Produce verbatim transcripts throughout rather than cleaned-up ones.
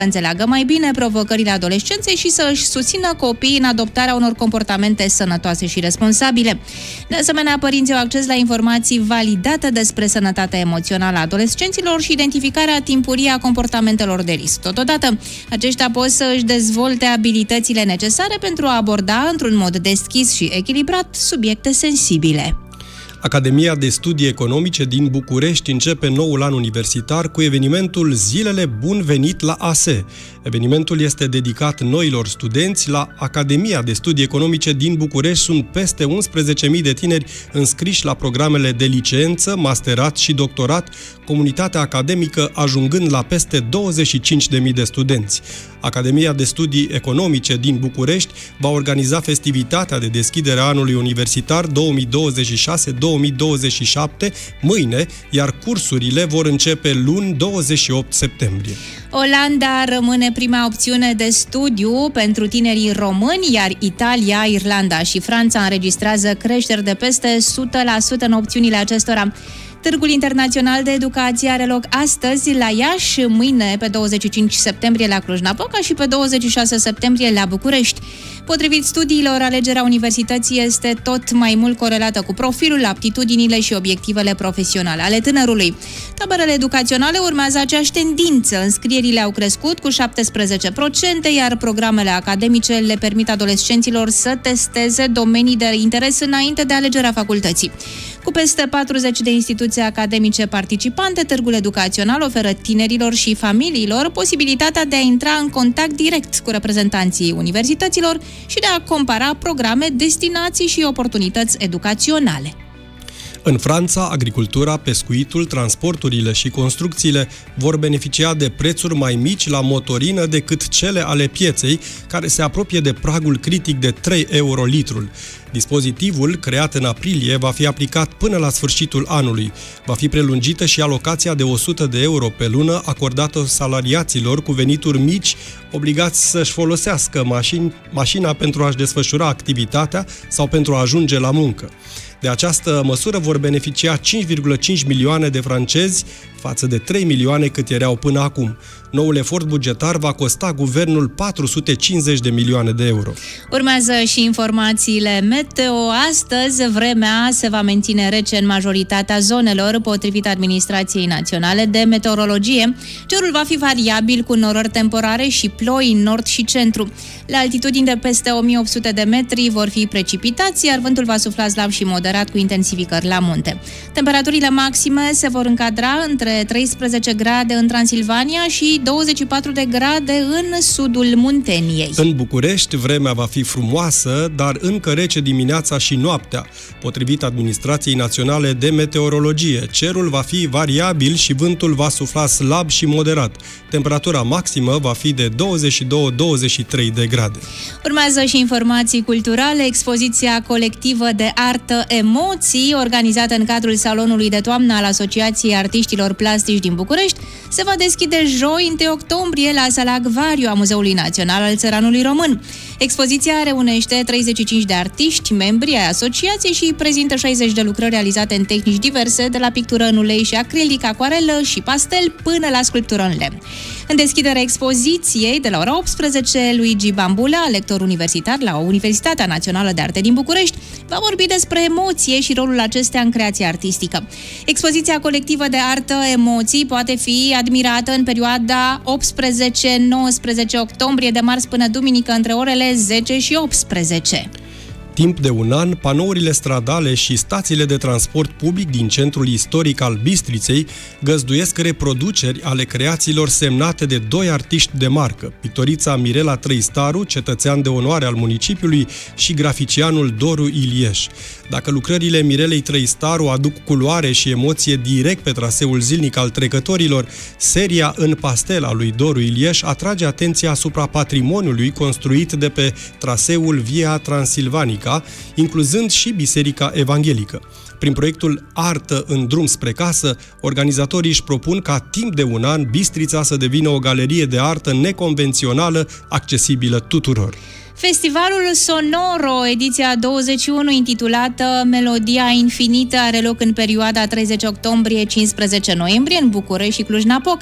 înțeleagă mai bine provocările adolescenței și să își susțină copiii în adoptarea unor comportamente sănătoase și responsabile. De asemenea, părinții au acces la informații validate despre sănătatea emoțională a adolescenților și identificarea timpurie a comportamentelor de risc. Totodată, aceștia pot să își dezvolte abilitățile necesare pentru a aborda într-un mod deschis și echilibrat subiecte sensibile. Academia de Studii Economice din București începe noul an universitar cu evenimentul Zilele Bun Venit la A S E. Evenimentul este dedicat noilor studenți. La Academia de Studii Economice din București sunt peste unsprezece mii de tineri înscriși la programele de licență, masterat și doctorat, comunitatea academică ajungând la peste douăzeci și cinci de mii de studenți. Academia de Studii Economice din București va organiza festivitatea de deschidere a anului universitar două mii douăzeci și șase două mii douăzeci și șapte mâine, iar cursurile vor începe luni douăzeci și opt septembrie. Olanda rămâne prima opțiune de studiu pentru tinerii români, iar Italia, Irlanda și Franța înregistrează creșteri de peste o sută la sută în opțiunile acestora. Târgul Internațional de Educație are loc astăzi la Iași, mâine pe douăzeci și cinci septembrie la Cluj-Napoca și pe douăzeci și șase septembrie la București. Potrivit studiilor, alegerea universității este tot mai mult corelată cu profilul, aptitudinile și obiectivele profesionale ale tânărului. Taberele educaționale urmează aceeași tendință. Înscrierile au crescut cu șaptesprezece la sută, iar programele academice le permit adolescenților să testeze domenii de interes înainte de alegerea facultății. Cu peste patruzeci de instituții academice participante, târgul educațional oferă tinerilor și familiilor posibilitatea de a intra în contact direct cu reprezentanții universităților și de a compara programe, destinații și oportunități educaționale. În Franța, agricultura, pescuitul, transporturile și construcțiile vor beneficia de prețuri mai mici la motorină decât cele ale pieței, care se apropie de pragul critic de trei euro litrul. Dispozitivul, creat în aprilie, va fi aplicat până la sfârșitul anului. Va fi prelungită și alocația de o sută de euro pe lună acordată salariaților cu venituri mici, obligați să-și folosească mașini, mașina pentru a-și desfășura activitatea sau pentru a ajunge la muncă. De această măsură vor beneficia cinci virgulă cinci milioane de francezi față de trei milioane cât erau până acum. Noul efort bugetar va costa guvernul patru sute cincizeci de milioane de euro. Urmează și informațiile meteo. Astăzi, vremea se va menține rece în majoritatea zonelor, potrivit Administrației Naționale de Meteorologie. Cerul va fi variabil cu norări temporare și ploi în nord și centru. La altitudini de peste o mie opt sute de metri vor fi precipitații, iar vântul va sufla slab și moderat cu intensificări la munte. Temperaturile maxime se vor încadra între treisprezece grade în Transilvania și douăzeci și patru de grade în sudul Munteniei. În București, vremea va fi frumoasă, dar încă rece dimineața și noaptea. Potrivit Administrației Naționale de Meteorologie, cerul va fi variabil și vântul va sufla slab și moderat. Temperatura maximă va fi de douăzeci și doi - douăzeci și trei de grade. Urmează și informații culturale. Expoziția colectivă de artă Emoții, organizată în cadrul salonului de toamnă al Asociației Artiștilor Plastici din București, se va deschide joi, întâi octombrie, la Sala Acvariu a Muzeului Național al Țăranului Român. Expoziția reunește treizeci și cinci de artiști, membri ai asociației, și prezintă șaizeci de lucrări realizate în tehnici diverse, de la pictură în ulei și acrilic, acuarelă și pastel, până la sculptură în lemn. În deschiderea expoziției, de la ora optsprezece, Luigi Bambula, lector universitar la Universitatea Națională de Arte din București, va vorbi despre emoție și rolul acestea în creația artistică. Expoziția colectivă de artă Emoții poate fi admirată în perioada optsprezece - nouăsprezece octombrie, de marți până duminică, între orele zece și optsprezece. Timp de un an, panourile stradale și stațiile de transport public din centrul istoric al Bistriței găzduiesc reproduceri ale creațiilor semnate de doi artiști de marcă, pictorița Mirela Trăistaru, cetățean de onoare al municipiului, și graficianul Doru Ilieș. Dacă lucrările Mirelei Trăistaru aduc culoare și emoție direct pe traseul zilnic al trecătorilor, seria în pastel a lui Doru Ilieș atrage atenția asupra patrimoniului construit de pe traseul Via Transilvanica, incluzând și Biserica Evanghelică. Prin proiectul Artă în drum spre casă, organizatorii își propun ca timp de un an Bistrița să devină o galerie de artă neconvențională, accesibilă tuturor. Festivalul Sonoro, ediția douăzeci și unu, intitulată Melodia Infinită, are loc în perioada treizeci octombrie - cincisprezece noiembrie în București și Cluj-Napoca.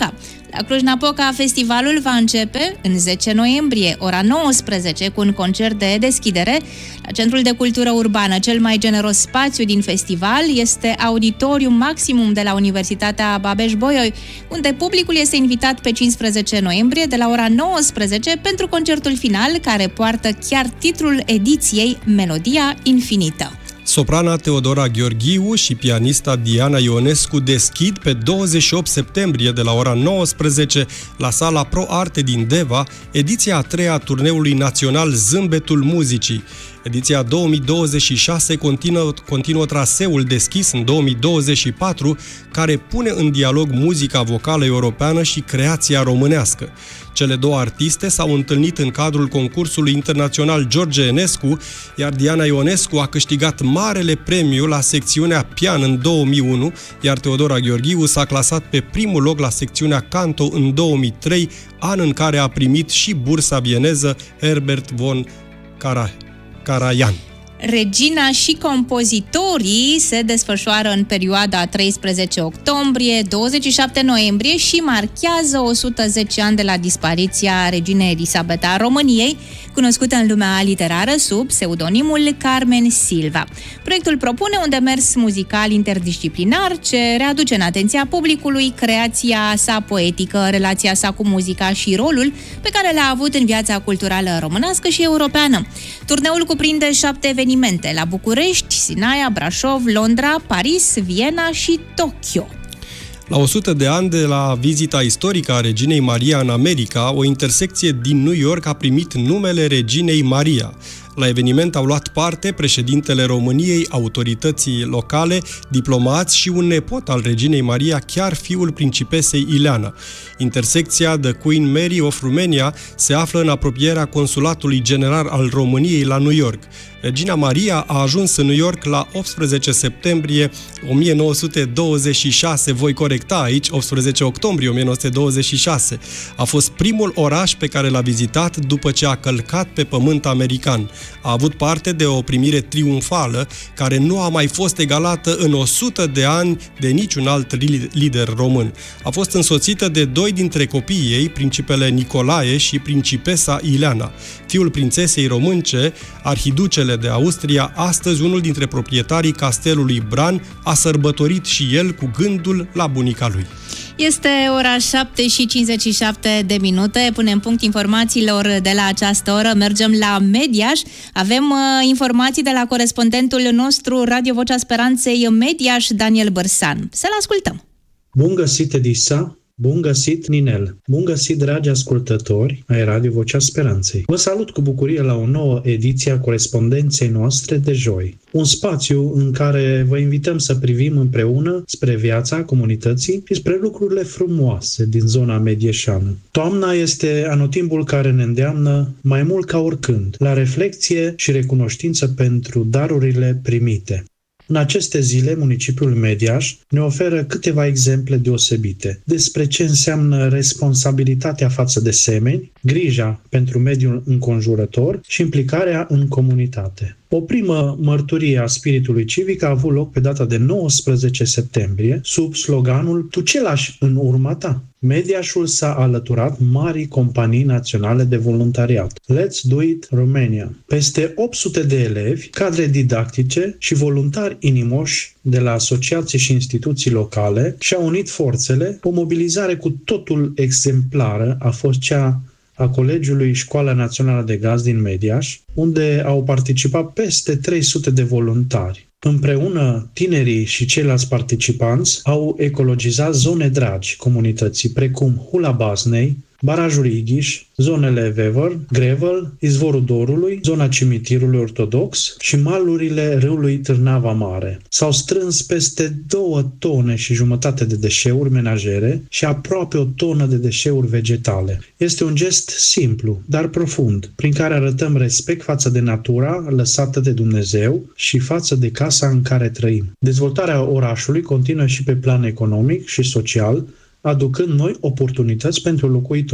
La Cluj-Napoca, festivalul va începe în zece noiembrie, ora nouăsprezece, cu un concert de deschidere. La Centrul de Cultură Urbană, cel mai generos spațiu din festival este Auditorium Maximum de la Universitatea Babeș-Bolyai, unde publicul este invitat pe cincisprezece noiembrie de la ora nouăsprezece pentru concertul final, care poartă chiar titlul ediției Melodia Infinită. Soprana Teodora Gheorghiu și pianista Diana Ionescu deschid pe douăzeci și opt septembrie de la ora nouăsprezece la Sala Pro Arte din Deva ediția a treia a turneului național Zâmbetul Muzicii. Ediția două mii douăzeci și șase continuă, continuă traseul deschis în două mii douăzeci și patru, care pune în dialog muzica vocală europeană și creația românească. Cele două artiste s-au întâlnit în cadrul concursului internațional George Enescu, iar Diana Ionescu a câștigat marele premiu la secțiunea pian în două mii unu, iar Teodora Gheorghiu s-a clasat pe primul loc la secțiunea canto în două mii trei, an în care a primit și bursa vieneză Herbert von Karajan. Karajan. Regina și compozitorii se desfășoară în perioada treisprezece octombrie - douăzeci și șapte noiembrie și marchează o sută zece ani de la dispariția reginei Elisabeta a României, cunoscută în lumea literară sub pseudonimul Carmen Silva. Proiectul propune un demers muzical interdisciplinar ce readuce în atenția publicului creația sa poetică, relația sa cu muzica și rolul pe care l-a avut în viața culturală românească și europeană. Turneul cuprinde șapte evenimente la București, Sinaia, Brașov, Londra, Paris, Viena și Tokyo. La o sută de ani de la vizita istorică a reginei Maria în America, o intersecție din New York a primit numele reginei Maria. La eveniment au luat parte președintele României, autorității locale, diplomați și un nepot al reginei Maria, chiar fiul principesei Ileana. Intersecția The Queen Mary of Romania se află în apropierea Consulatului General al României la New York. Regina Maria a ajuns în New York la optsprezece septembrie o mie nouă sute douăzeci și șase, voi corecta aici, optsprezece octombrie o mie nouă sute douăzeci și șase. A fost primul oraș pe care l-a vizitat după ce a călcat pe pământ american. A avut parte de o primire triumfală care nu a mai fost egalată în o sută de ani de niciun alt lider român. A fost însoțită de doi dintre copiii ei, principele Nicolae și principesa Ileana. Fiul prințesei românce, arhiducele de Austria, astăzi unul dintre proprietarii castelului Bran, a sărbătorit și el cu gândul la bunica lui. Este ora șapte și cincizeci și șapte de minute, punem punct informațiilor de la această oră, mergem la Mediaș, avem uh, informații de la corespondentul nostru Radio Vocea Speranței Mediaș, Daniel Bărsan. Să-l ascultăm! Bun găsit, Edisa! Bun găsit, Ninel! Bun găsit, dragi ascultători ai Radio Vocea Speranței! Vă salut cu bucurie la o nouă ediție a corespondenței noastre de joi. Un spațiu în care vă invităm să privim împreună spre viața comunității și spre lucrurile frumoase din zona medieșană. Toamna este anotimpul care ne îndeamnă mai mult ca oricând la reflecție și recunoștință pentru darurile primite. În aceste zile, municipiul Mediaș ne oferă câteva exemple deosebite despre ce înseamnă responsabilitatea față de semeni, grija pentru mediul înconjurător și implicarea în comunitate. O primă mărturie a spiritului civic a avut loc pe data de nouăsprezece septembrie, sub sloganul "Tu ce lași în urma ta?". Mediașul s-a alăturat marii companii naționale de voluntariat, Let's Do It Romania. Peste opt sute de elevi, cadre didactice și voluntari inimoși de la asociații și instituții locale și-au unit forțele. O mobilizare cu totul exemplară a fost cea a Colegiului Școala Națională de Gaz din Mediaș, unde au participat peste trei sute de voluntari. Împreună, tinerii și ceilalți participanți au ecologizat zone dragi comunității, precum Hula Baznei, Barajul Ighiș, zonele Vever, Grevel, Izvorul Dorului, zona cimitirului ortodox și malurile râului Târnava Mare. S-au strâns peste două tone și jumătate de deșeuri menajere și aproape o tonă de deșeuri vegetale. Este un gest simplu, dar profund, prin care arătăm respect față de natura lăsată de Dumnezeu și față de casa în care trăim. Dezvoltarea orașului continuă și pe plan economic și social, aducând noi oportunități pentru locuitori.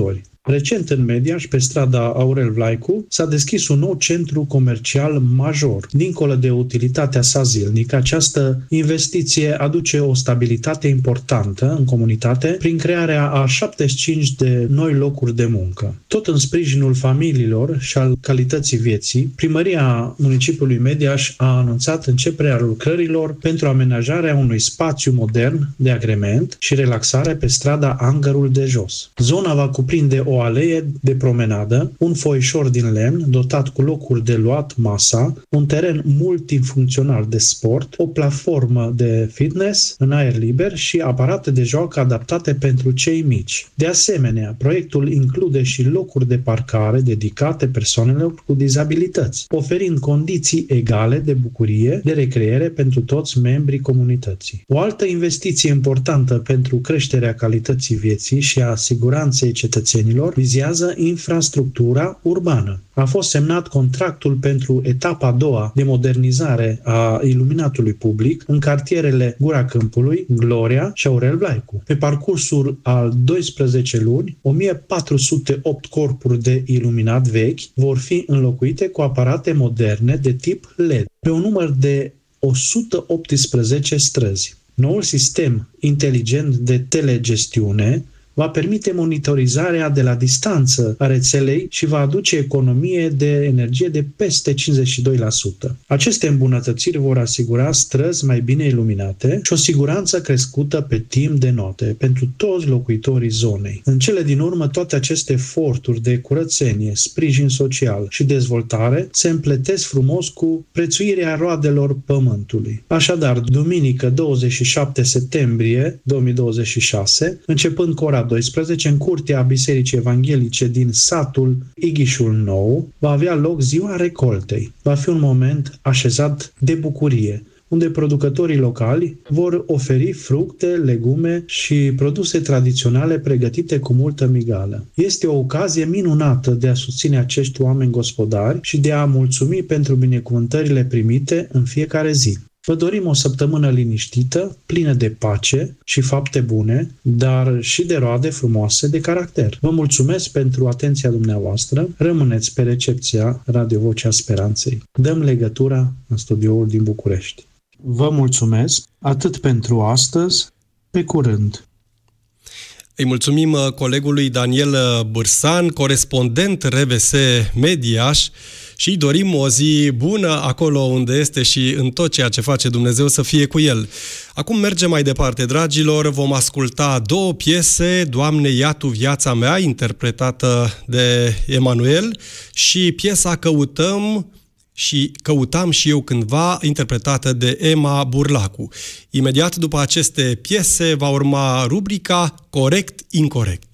Recent în Mediaș, pe strada Aurel Vlaicu, s-a deschis un nou centru comercial major. Dincolo de utilitatea sa zilnică, această investiție aduce o stabilitate importantă în comunitate prin crearea a șaptezeci și cinci de noi locuri de muncă. Tot în sprijinul familiilor și al calității vieții, Primăria Municipiului Mediaș a anunțat începerea lucrărilor pentru amenajarea unui spațiu modern de agrement și relaxare pe strada Angărul de Jos. Zona va cuprinde o alee de promenadă, un foișor din lemn dotat cu locuri de luat masa, un teren multifuncțional de sport, o platformă de fitness în aer liber și aparate de joacă adaptate pentru cei mici. De asemenea, proiectul include și locuri de parcare dedicate persoanelor cu dizabilități, oferind condiții egale de bucurie, de recreere pentru toți membrii comunității. O altă investiție importantă pentru creșterea calității vieții și a siguranței cetățenilor vizează infrastructura urbană. A fost semnat contractul pentru etapa a doua de modernizare a iluminatului public în cartierele Gura Câmpului, Gloria și Aurel Vlaicu. Pe parcursul al doisprezece luni, o mie patru sute opt corpuri de iluminat vechi vor fi înlocuite cu aparate moderne de tip L E D pe un număr de o sută optsprezece străzi. Noul sistem inteligent de telegestiune va permite monitorizarea de la distanță a rețelei și va aduce economie de energie de peste cincizeci și doi la sută. Aceste îmbunătățiri vor asigura străzi mai bine iluminate și o siguranță crescută pe timp de note pentru toți locuitorii zonei. În cele din urmă, toate aceste eforturi de curățenie, sprijin social și dezvoltare se împletesc frumos cu prețuirea roadelor pământului. Așadar, duminică douăzeci și șapte septembrie două mii douăzeci și șase, începând cu ora doisprezece, în curtea Bisericii Evanghelice din satul Ighișul Nou, va avea loc ziua recoltei. Va fi un moment așezat de bucurie, unde producătorii locali vor oferi fructe, legume și produse tradiționale pregătite cu multă migală. Este o ocazie minunată de a susține acești oameni gospodari și de a mulțumi pentru binecuvântările primite în fiecare zi. Vă dorim o săptămână liniștită, plină de pace și fapte bune, dar și de roade frumoase de caracter. Vă mulțumesc pentru atenția dumneavoastră. Rămâneți pe recepția Radio Vocea Speranței. Dăm legătura în studioul din București. Vă mulțumesc atât pentru astăzi, pe curând. Îi mulțumim colegului Daniel Bârsan, corespondent R V S Mediaș, și îi dorim o zi bună acolo unde este și în tot ceea ce face Dumnezeu să fie cu el. Acum mergem mai departe, dragilor, vom asculta două piese, Doamne, ia Tu viața mea, interpretată de Emanuel, și piesa Căutăm și Căutam și eu cândva, interpretată de Emma Burlacu. Imediat după aceste piese va urma rubrica Corect-Incorect.